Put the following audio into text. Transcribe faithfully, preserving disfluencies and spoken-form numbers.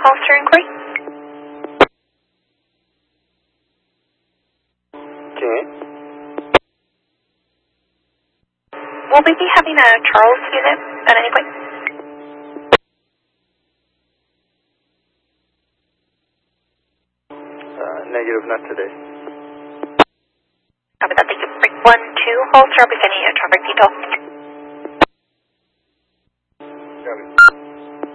Holster inquiry. Okay. Will we be having a Charles unit at any point? Uh, negative, not today. Copy that. Thank you. Break one, two, Holster. I'll be sending you a traffic detail.